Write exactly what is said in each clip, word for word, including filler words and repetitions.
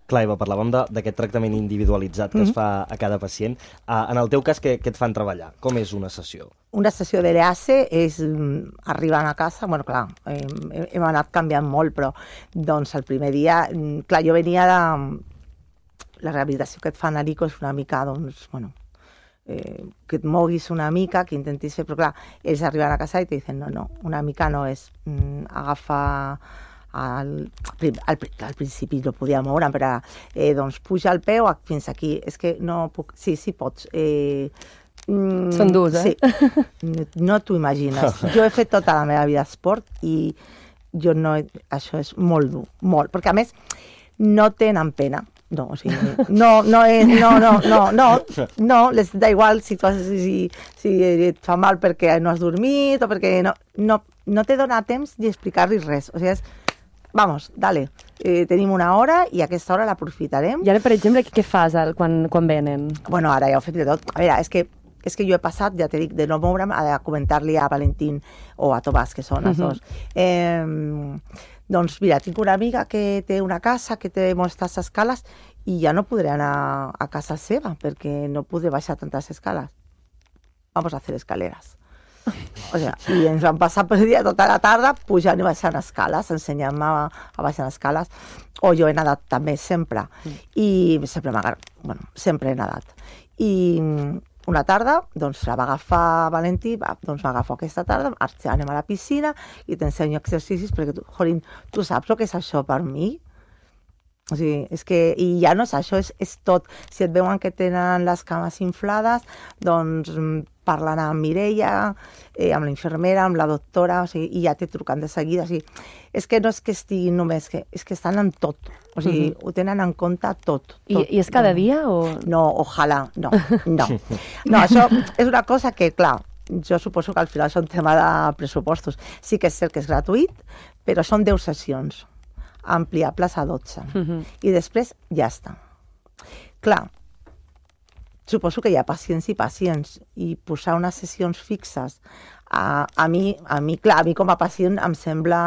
Clar, Eva, parlàvem d'aquest tractament individualitzat que mm-hmm. es fa a cada pacient. Uh, en el teu cas, què, què et fan treballar? Com és una sessió? Una sessió de l'E A C és mm, arribant a casa, bueno, clar, hem, hem anat canviant molt, però doncs el primer dia, clar, jo venia de... La rehabilitació que et fan a l'I C O és una mica, doncs, bueno, eh, que et moguis una mica, que intentis fer, però clar, ells arriben a casa i te diuen, no, no, una mica no és mm, agafar... Al, al, al principi no podia moure, però eh, doncs puja el peu fins aquí. És que no puc... Sí, sí pots. Eh, mm, Són durs, eh? Sí. No, no t'ho imagines. Jo he fet tota la meva vida esport i jo no... He, això és molt dur, molt. Perquè, a més, no tenen pena. No, o sigui, no, no, és, no, no, no, no, no, les da igual si, si, si et fa mal perquè no has dormit o perquè no, no, no te dona temps d'explicar-li res. O sigui, és vamos, dale, eh, tenim una hora i aquesta hora l'aprofitarem. I ara, per exemple, què fas quan, quan venen? Bueno, ara ja ho he fet de tot. A veure, és que, és que jo he passat, ja t'he dit, de no moure'm a comentar-li a Valentín o a Tomàs, que són els dos. Uh-huh. Eh, doncs mira, tinc una amiga que té una casa, que té moltes escales i ja no podré anar a casa seva perquè no podré baixar tantes escales. Vamos a hacer escaleres. O sigui, i ens vam passar per dia tota la tarda pujant i baixant escales, ensenyant-me a, a baixar escales, o jo he nadat també sempre, i sempre m'ha bueno, sempre he nadat. I una tarda, doncs la va agafar Valentí, va, doncs m'agafo aquesta tarda, anem a la piscina i t'ensenyo exercicis, perquè tu, jolín, tu saps el que és això per mi? O sigui, és que, i ja no és això, és, és tot. Si et veuen que tenen les cames inflades, doncs parlen amb Mireia, eh, amb la infermera, amb la doctora, o sigui, i ja te truquen de seguida. O sigui, és que no és que estiguin només, que, és que estan en tot. O sigui, uh-huh. ho tenen en compte tot. tot. I, I és cada dia o...? No, ojalà, no, no. No, això és una cosa que, clar, jo suposo que al final és un tema de pressupostos. Sí que és cert que és gratuït, però són deu sessions ampliables a dotze. Uh-huh. I després ja està. Clar, suposo que hi ha pacients i pacients i posar unes sessions fixes a, a mi, a mi, clar, a mi com a pacient em sembla,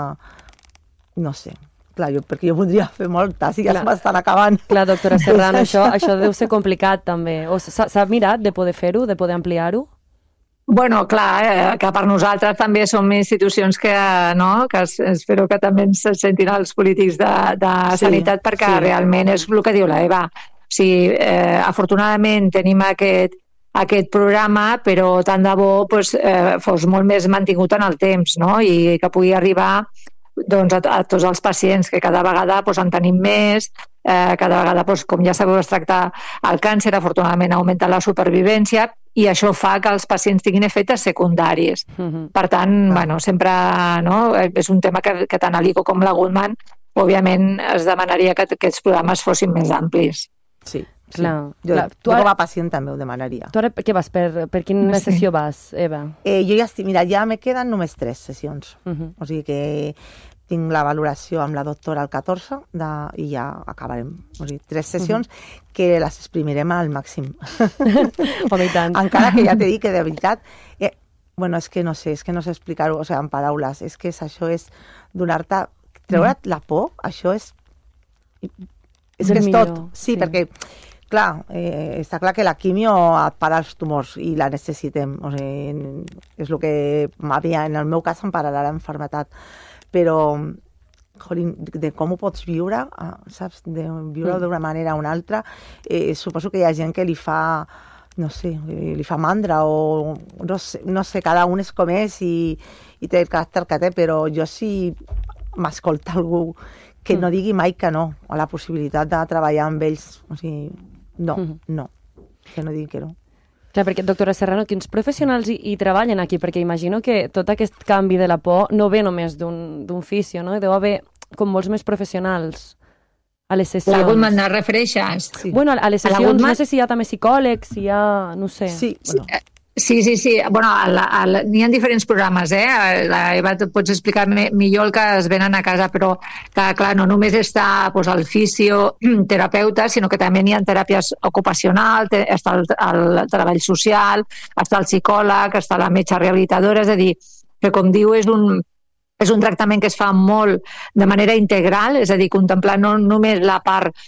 no sé, clar, jo, perquè jo voldria fer moltes i ja se m'estan acabant. Clar, doctora Serrano, això, això deu ser complicat també. O s'ha mirat de poder fer-ho, de poder ampliar-ho? Bueno, clar, eh, que per nosaltres també som institucions que, no, que espero que també ens sentin els polítics de, de sí, sanitat, perquè sí. realment és el que diu la Eva. O sigui, eh, afortunadament tenim aquest, aquest programa, però tant de bo pues, eh, fos molt més mantingut en el temps, no? I que pugui arribar doncs, a, a tots els pacients, que cada vegada pues, en tenim més, eh, cada vegada, pues, com ja sabeu, es tracta el càncer, afortunadament augmenta la supervivència, i això fa que els pacients tinguin efectes secundaris. Uh-huh. Per tant, uh-huh. bueno, sempre no, és un tema que, que tant a l'I C O com la Goodman, òbviament es demanaria que aquests programes fossin més amplis. Sí, sí. Clar, jo, clar. Tu ara, com a pacient també ho demanaria. Tu ara què vas? Per, per quina sí. sessió vas, Eva? Eh, jo ja estic, mira, ja me queden només tres sessions. Uh-huh. O sigui que tinc la valoració amb la doctora el catorze de, i ja acabarem. O sigui, tres sessions uh-huh. que les exprimirem al màxim. Home, i tant. Encara que ja t'he dit que de veritat... Eh, bueno, és que no sé, és que no sé explicar-ho, o sigui, en paraules. És que és, això és donar-te... Treure't uh-huh. la por, això és... És que és tot. Sí, sí. Perquè, clar, eh, està clar que la quimio et para els tumors i la necessitem. O sigui, és el que m'havia, en el meu cas, em pararà l'enfermetat. Però, jolín, de com ho pots viure, saps? De viure mm. d'una manera o una altra, eh, suposo que hi ha gent que li fa, no sé, li fa mandra o no sé, no sé, cada un és com és i, i té el caràcter que té, però jo sí m'escolta algú que mm. no digui mai que no a la possibilitat de treballar amb ells. O sigui, no, mm. no, que no digui que no. Clar, perquè, doctora Serrano, quins professionals hi, hi treballen aquí? Perquè imagino que tot aquest canvi de la por no ve només d'un fisio, no? Deu haver com molts més professionals a les sessions. La Goodman es refereixes? Sí. Bueno, a les sessions, no sé si hi ha també psicòlegs, si hi ha... no sé. Sí, bueno. Sí, sí, sí. Bueno, n'hi ha diferents programes, eh? La Eva, et pots explicar millor el que es venen a casa, però que, clar, no només està pues, el fisioterapeuta, sinó que també n'hi ha teràpies ocupacionals, està el, el treball social, està el psicòleg, està la metge rehabilitadora, és a dir, que com diu és un... És un tractament que es fa molt de manera integral, és a dir, contemplar no només la part